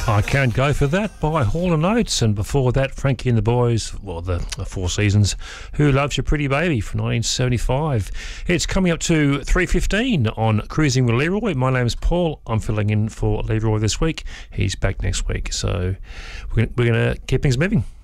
I Can't Go For That by Hall & Oates, and before that Frankie and the Boys, well, the Four Seasons, Who Loves Your Pretty Baby from 1975. It's coming up to 3:15 on Cruising with Leroy. My name's Paul. I'm filling in for Leroy this week. He's back next week, so we're going to keep things moving.